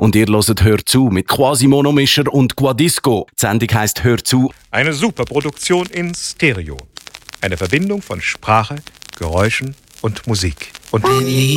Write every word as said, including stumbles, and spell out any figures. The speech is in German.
und ihr hört «Hör zu» mit Quasimono-Mischer und Quadisco. Die Sendung heisst «Hör zu». Eine Superproduktion in Stereo. Eine Verbindung von Sprache, Geräuschen und Musik. Und